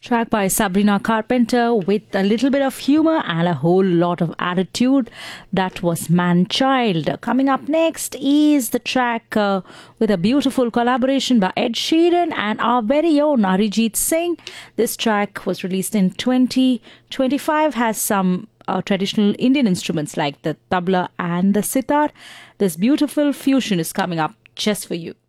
Track by Sabrina Carpenter with a little bit of humor and a whole lot of attitude. That was Man Child. Coming up next is the track with a beautiful collaboration by Ed Sheeran and our very own Arijit Singh. This track was released in 2025, has some traditional Indian instruments like the tabla and the sitar. This beautiful fusion is coming up just for you.